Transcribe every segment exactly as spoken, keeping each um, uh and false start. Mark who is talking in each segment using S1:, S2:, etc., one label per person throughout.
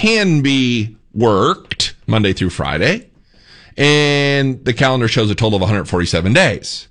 S1: can be worked Monday through Friday, and the calendar shows a total of one hundred forty-seven days.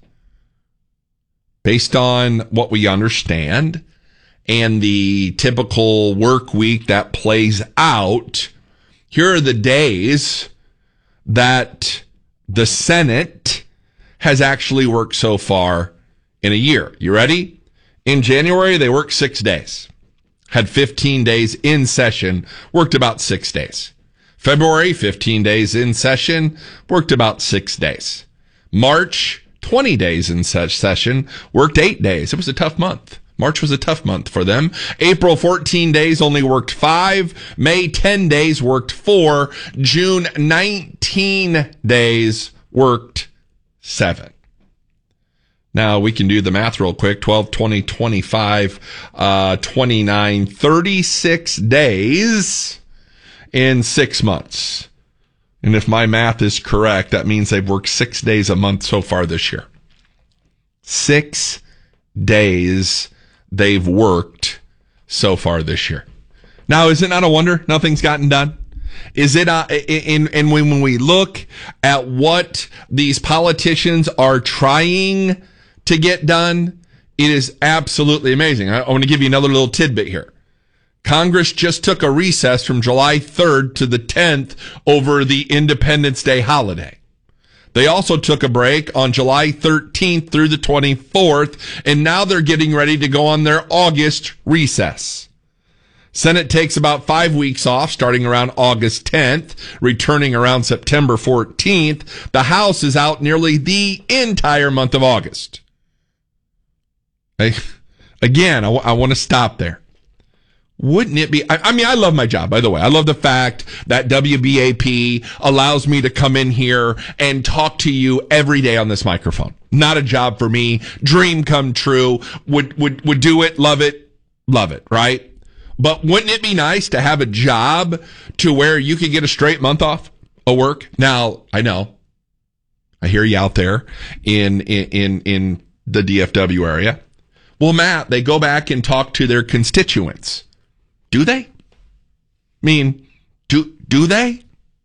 S1: Based on what we understand and the typical work week that plays out, here are the days that the Senate has actually worked so far in a year. You ready? In January, they worked six days. Had fifteen days in session, worked about six days. February, fifteen days in session, worked about six days. March, twenty days in such session, worked eight days. It was a tough month. March was a tough month for them. April, fourteen days, only worked five. May, ten days, worked four. June, nineteen days, worked seven. Now, we can do the math real quick. twelve, twenty, twenty-five, uh, twenty-nine, thirty-six days in six months. And if my math is correct, that means they've worked six days a month so far this year. Six days they've worked so far this year. Now, is it not a wonder nothing's gotten done? Is it, uh, in, and when, when we look at what these politicians are trying to get done, it is absolutely amazing. I, I want to give you another little tidbit here. Congress just took a recess from July third to the tenth over the Independence Day holiday. They also took a break on July thirteenth through the twenty-fourth, and now they're getting ready to go on their August recess. Senate takes about five weeks off, starting around August tenth, returning around September fourteenth. The House is out nearly the entire month of August. I, again, I, w- I want to stop there. Wouldn't it be, I, I mean, I love my job, by the way. I love the fact that W B A P allows me to come in here and talk to you every day on this microphone. Not a job for me. Dream come true. Would, would, would do it. Love it. Love it. Right? But wouldn't it be nice to have a job to where you could get a straight month off of work? Now, I know. I hear you out there in, in, in, in the D F W area. Well, Matt, they go back and talk to their constituents. Do they? I mean, do do they?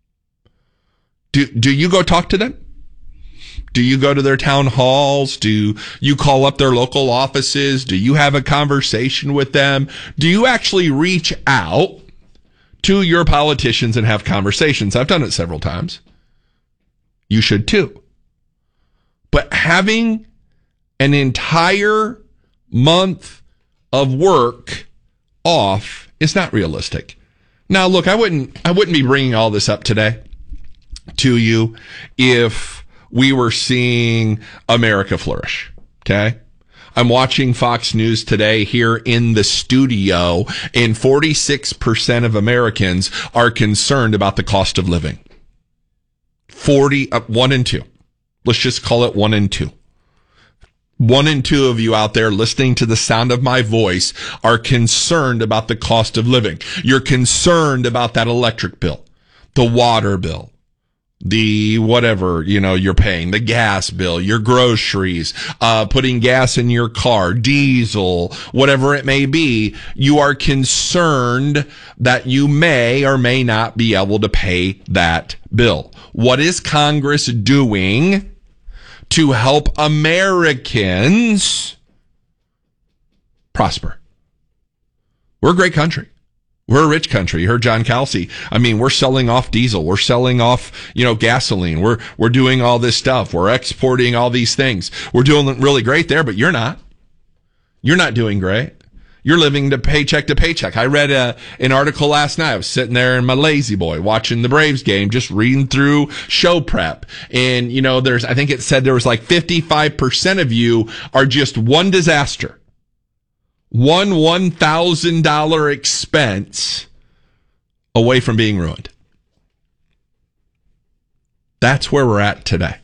S1: Do do you go talk to them? Do you go to their town halls? Do you call up their local offices? Do you have a conversation with them? Do you actually reach out to your politicians and have conversations? I've done it several times. You should too. But having an entire month of work off is not realistic. Now, look, I wouldn't, I wouldn't be bringing all this up today to you if we were seeing America flourish. Okay. I'm watching Fox News today here in the studio, and forty-six percent of Americans are concerned about the cost of living. forty, uh, one in two. Let's just call it one in two. One in two of you out there listening to the sound of my voice are concerned about the cost of living. You're concerned about that electric bill, the water bill, the whatever, you know, you're paying, the gas bill, your groceries, uh, putting gas in your car, diesel, whatever it may be. You are concerned that you may or may not be able to pay that bill. What is Congress doing to help Americans prosper? We're a great country. We're a rich country. You heard John Kelsey. I mean, we're selling off diesel. We're selling off, you know, gasoline. We're, we're doing all this stuff. We're exporting all these things. We're doing really great there, but you're not. You're not doing great. You're living to paycheck to paycheck. I read a, an article last night. I was sitting there in my lazy boy watching the Braves game, just reading through show prep. And, you know, there's, I think it said there was like fifty-five percent of you are just one disaster. One one thousand dollars expense away from being ruined. That's where we're at today.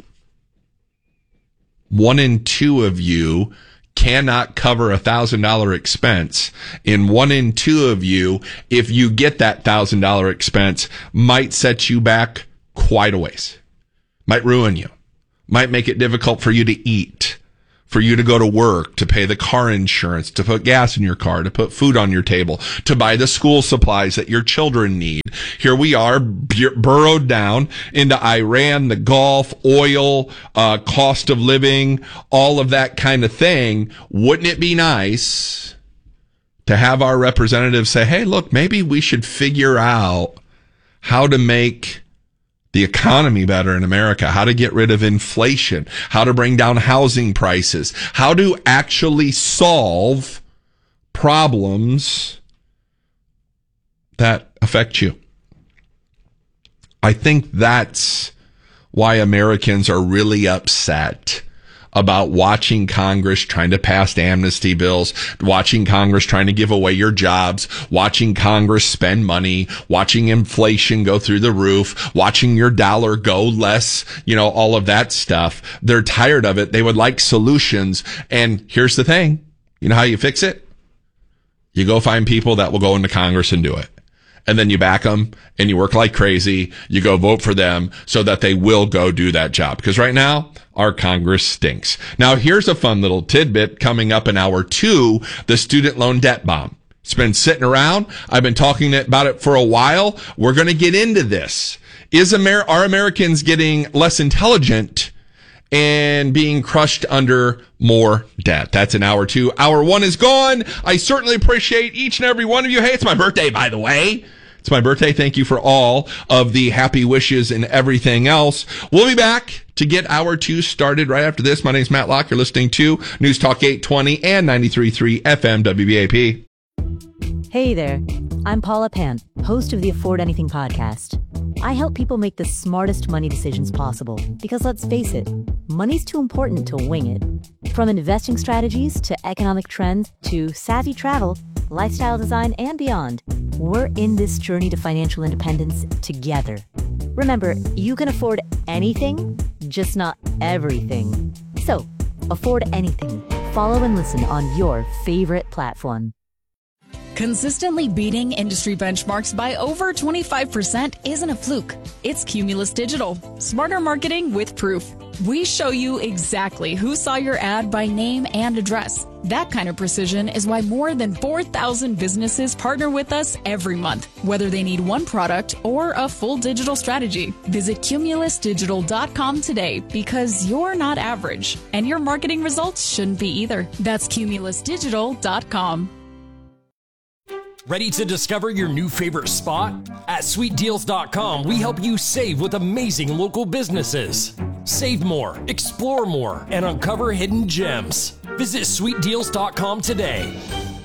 S1: One in two of you cannot cover a thousand dollar expense, and one in two of you, if you get that thousand dollar expense, might set you back quite a ways, might ruin you, might make it difficult for you to eat for you to go to work, to pay the car insurance, to put gas in your car, to put food on your table, to buy the school supplies that your children need. Here we are, bur- burrowed down into Iran, the Gulf, oil, uh, cost of living, all of that kind of thing. Wouldn't it be nice to have our representatives say, hey, look, maybe we should figure out how to make the economy better in America, how to get rid of inflation, how to bring down housing prices, how to actually solve problems that affect you. I think that's why Americans are really upset about watching Congress trying to pass amnesty bills, watching Congress trying to give away your jobs, watching Congress spend money, watching inflation go through the roof, watching your dollar go less, you know, all of that stuff. They're tired of it. They would like solutions. And here's the thing. You know how you fix it? You go find people that will go into Congress and do it. And then you back them and you work like crazy. You go vote for them so that they will go do that job. Because right now, our Congress stinks. Now, here's a fun little tidbit coming up in hour two, the student loan debt bomb. It's been sitting around. I've been talking about it for a while. We're going to get into this. Is Amer- are Americans getting less intelligent and being crushed under more debt? That's in hour two. Hour one is gone. I certainly appreciate each and every one of you. Hey, it's my birthday, by the way. It's my birthday. Thank you for all of the happy wishes and everything else. We'll be back to get hour two started right after this. My name's Matt Locke. You're listening to News Talk eight twenty and ninety-three point three F M W B A P.
S2: Hey there. I'm Paula Pan, host of the Afford Anything podcast. I help people make the smartest money decisions possible because, let's face it, money's too important to wing it. From investing strategies to economic trends to savvy travel, lifestyle design, and beyond, we're in this journey to financial independence together. Remember, you can afford anything, just not everything. So, afford anything. Follow and listen on your favorite platform.
S3: Consistently beating industry benchmarks by over twenty-five percent isn't a fluke. It's Cumulus Digital. Smarter marketing with proof. We show you exactly who saw your ad by name and address. That kind of precision is why more than four thousand businesses partner with us every month, whether they need one product or a full digital strategy. Visit cumulus digital dot com today because you're not average, and your marketing results shouldn't be either. That's cumulus digital dot com.
S4: Ready to discover your new favorite spot? At sweet deals dot com, we help you save with amazing local businesses. Save more, explore more, and uncover hidden gems. Visit sweet deals dot com today.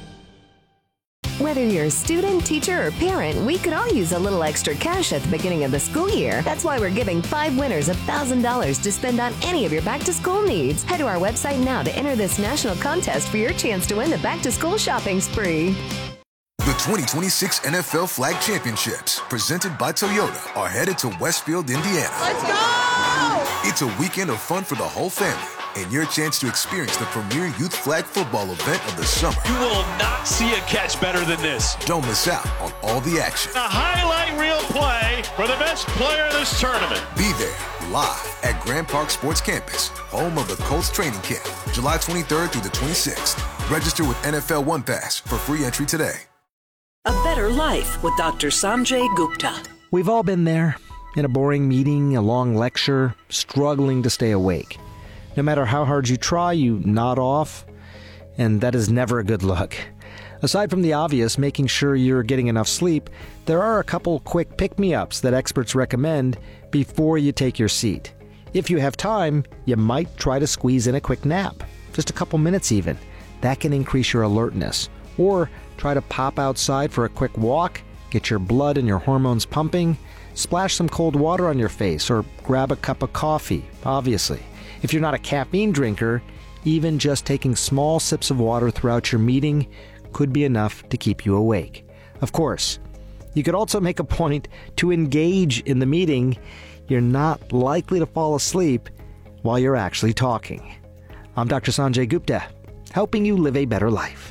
S5: Whether you're a student, teacher, or parent, we could all use a little extra cash at the beginning of the school year. That's why we're giving five winners one thousand dollars to spend on any of your back-to-school needs. Head to our website now to enter this national contest for your chance to win the back-to-school shopping spree.
S6: The twenty twenty-six N F L Flag Championships, presented by Toyota, are headed to Westfield, Indiana.
S7: Let's go!
S6: It's a weekend of fun for the whole family and your chance to experience the premier youth flag football event of the summer.
S7: You will not see a catch better than this.
S6: Don't miss out on all the action.
S7: A highlight reel play for the best player in this tournament.
S6: Be there live at Grand Park Sports Campus, home of the Colts training camp, July twenty-third through the twenty-sixth. Register with N F L One Pass for free entry today.
S8: A Better Life with Doctor Sanjay Gupta.
S9: We've all been there, in a boring meeting, a long lecture, struggling to stay awake. No matter how hard you try, you nod off, and that is never a good look. Aside from the obvious, making sure you're getting enough sleep, there are a couple quick pick-me-ups that experts recommend before you take your seat. If you have time, you might try to squeeze in a quick nap, just a couple minutes even. That can increase your alertness. Or try to pop outside for a quick walk, get your blood and your hormones pumping, splash some cold water on your face, or grab a cup of coffee, obviously. If you're not a caffeine drinker, even just taking small sips of water throughout your meeting could be enough to keep you awake. Of course, you could also make a point to engage in the meeting. You're not likely to fall asleep while you're actually talking. I'm Doctor Sanjay Gupta, helping you live a better life.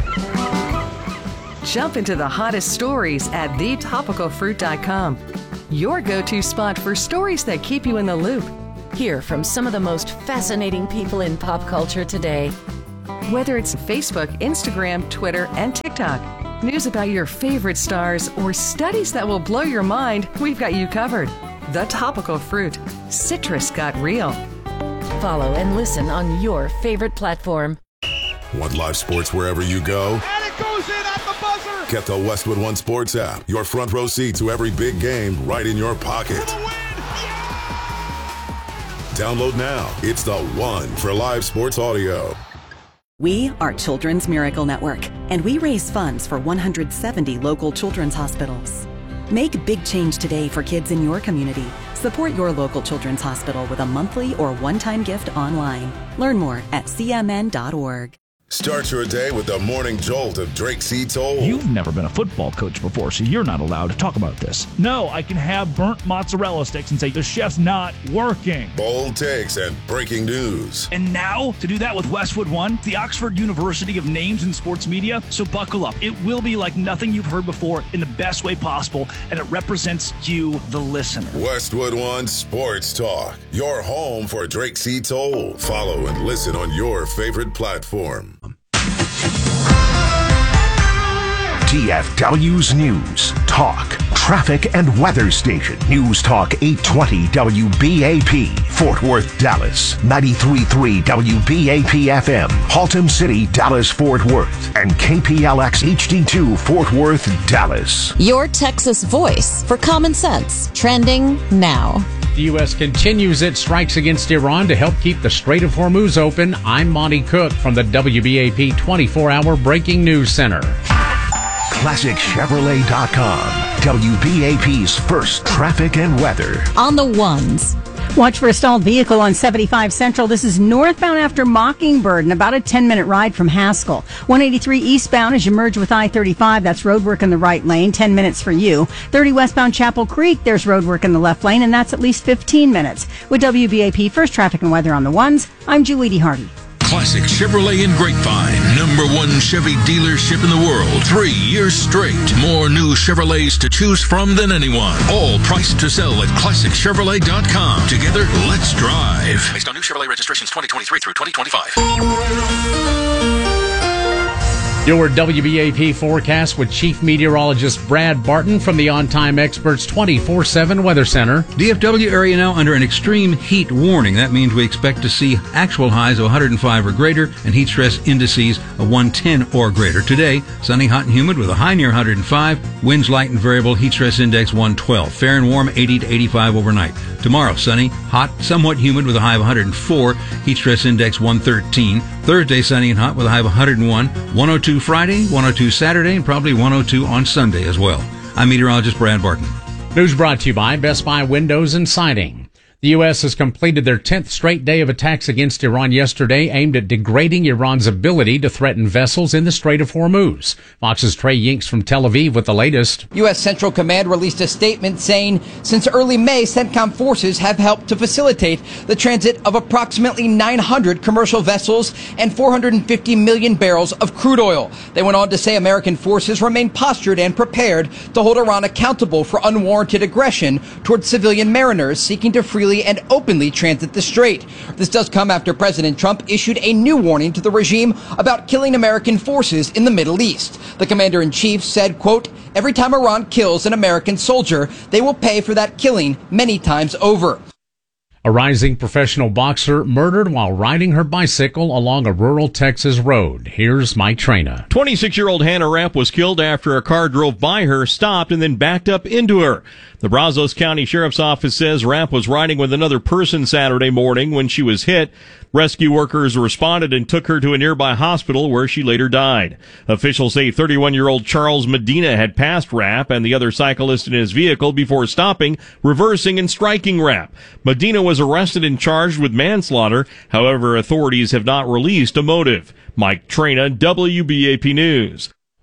S10: Jump into the hottest stories at the topical fruit dot com. your go-to spot for stories that keep you in the loop. Hear from some of the most fascinating people in pop culture today. Whether it's Facebook, Instagram, Twitter, and TikTok, news about your favorite stars, or studies that will blow your mind, we've got you covered. The Topical Fruit. Citrus got real. Follow and listen on your favorite platform.
S11: Want live sports wherever you go?
S7: And it goes in at the buzzer!
S11: Get the Westwood One Sports app. Your front row seat to every big game right in your pocket.
S7: For the win! Yeah!
S11: Download now. It's the one for live sports audio.
S12: We are Children's Miracle Network, and we raise funds for one hundred seventy local children's hospitals. Make big change today for kids in your community. Support your local children's hospital with a monthly or one-time gift online. Learn more at c m n dot org.
S11: Start your day with the morning jolt of Drake C. Toll.
S13: You've never been a football coach before, so you're not allowed to talk about this. No, I can have burnt mozzarella sticks and say the chef's not working.
S11: Bold takes and breaking news.
S13: And now, to do that with Westwood One, the Oxford University of names in sports media. So buckle up. It will be like nothing you've heard before in the best way possible, and it represents you, the listener.
S11: Westwood One Sports Talk. Your home for Drake C. Toll. Follow and listen on your favorite platform.
S14: T F W's News, Talk, Traffic and Weather Station. News Talk eight twenty W B A P, Fort Worth, Dallas. ninety-three point three W B A P F M, Haltom City, Dallas, Fort Worth. And K P L X H D two, Fort Worth, Dallas.
S15: Your Texas voice for common sense. Trending now.
S16: The U S continues its strikes against Iran to help keep the Strait of Hormuz open. I'm Monty Cook from the W B A P twenty-four hour Breaking News Center.
S14: Classic Chevrolet dot com, W B A P's first traffic and weather.
S15: On the ones.
S17: Watch for a stalled vehicle on seventy-five Central. This is northbound after Mockingbird and about a ten-minute ride from Haskell. one eighty-three eastbound as you merge with I thirty-five. That's roadwork in the right lane, ten minutes for you. thirty westbound Chapel Creek, there's roadwork in the left lane, and that's at least fifteen minutes. With W B A P First Traffic and Weather on the ones, I'm Julie D. Hardy.
S18: Classic Chevrolet in Grapevine, number one Chevy dealership in the world, three years straight. More new Chevrolets to choose from than anyone. All priced to sell at Classic Chevrolet dot com. Together, let's drive. Based on new Chevrolet registrations twenty twenty-three through twenty twenty-five.
S16: Your W B A P forecast with Chief Meteorologist Brad Barton from the On Time Experts twenty-four seven Weather Center.
S19: D F W area now under an extreme heat warning. That means we expect to see actual highs of one hundred five or greater and heat stress indices of one ten or greater. Today, sunny, hot, and humid with a high near one hundred five. Winds light and variable, heat stress index one twelve. Fair and warm, eighty to eighty-five overnight. Tomorrow, sunny, hot, somewhat humid with a high of one hundred four. Heat stress index one thirteen. Thursday, sunny and hot with a high of one hundred one. one oh two Friday, one oh two Saturday, and probably one oh two on Sunday as well. I'm meteorologist Brad Barton.
S16: News brought to you by Best Buy Windows and Siding. The U S has completed their tenth straight day of attacks against Iran yesterday, aimed at degrading Iran's ability to threaten vessels in the Strait of Hormuz. Fox's Trey Yinks from Tel Aviv with the latest.
S20: U S Central Command released a statement saying, since early May, CENTCOM forces have helped to facilitate the transit of approximately nine hundred commercial vessels and four hundred fifty million barrels of crude oil. They went on to say American forces remain postured and prepared to hold Iran accountable for unwarranted aggression towards civilian mariners seeking to freely and openly transit the strait. This does come after President Trump issued a new warning to the regime about killing American forces in the Middle East. The commander-in-chief said, quote, every time Iran kills an American soldier, they will pay for that killing many times over.
S16: A rising professional boxer murdered while riding her bicycle along a rural Texas road. Here's Mike Traina.
S7: twenty-six-year-old Hannah Rapp was killed after a car drove by her, stopped, and then backed up into her. The Brazos County Sheriff's Office says Rapp was riding with another person Saturday morning when she was hit. Rescue workers responded and took her to a nearby hospital where she later died. Officials say thirty-one-year-old Charles Medina had passed Rapp and the other cyclist in his vehicle before stopping, reversing, and striking Rapp. Medina was arrested and charged with manslaughter. However, authorities have not released a motive. Mike Traina, W B A P News.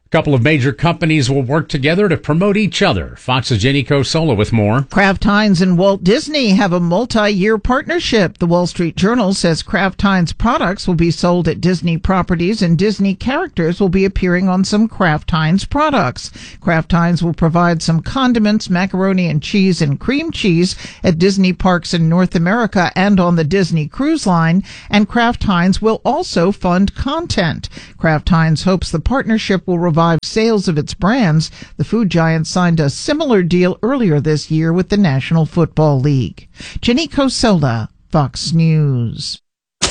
S16: A couple of major companies will work together to promote each other. Fox's Jenny Cosola with more.
S21: Kraft Heinz and Walt Disney have a multi-year partnership. The Wall Street Journal says Kraft Heinz products will be sold at Disney properties and Disney characters will be appearing on some Kraft Heinz products. Kraft Heinz will provide some condiments, macaroni and cheese, and cream cheese at Disney parks in North America and on the Disney Cruise Line, and Kraft Heinz will also fund content. Kraft Heinz hopes the partnership will revive sales of its brands. The food giant signed a similar deal earlier this year with the National Football League. Jenny Cosola, Fox News.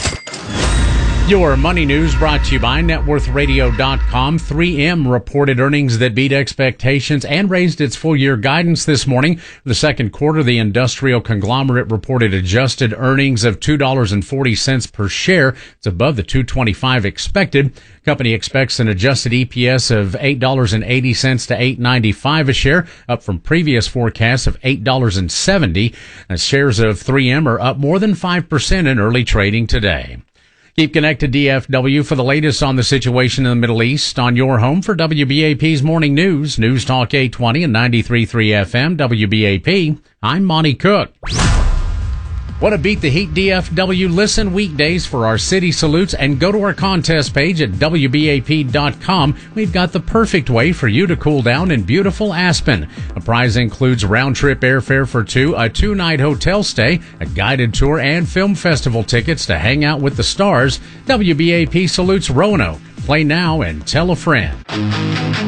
S16: Your money news brought to you by net worth radio dot com. three M reported earnings that beat expectations and raised its full-year guidance this morning. For the second quarter, the industrial conglomerate reported adjusted earnings of two dollars and forty cents per share. It's above the two dollars and twenty-five cents expected. The company expects an adjusted E P S of eight dollars and eighty cents to eight dollars and ninety-five cents a share, up from previous forecasts of eight dollars and seventy cents. As shares of three M are up more than five percent in early trading today. Keep connected D F W for the latest on the situation in the Middle East on your home for W B A P's Morning News. News Talk eight twenty and ninety-three point three F M W B A P. I'm Monty Cook. Want to beat the heat, D F W? Listen weekdays for our city salutes and go to our contest page at W B A P dot com. We've got the perfect way for you to cool down in beautiful Aspen. The prize includes round-trip airfare for two, a two-night hotel stay, a guided tour, and film festival tickets to hang out with the stars. W B A P salutes Roanoke. Play now and tell a friend.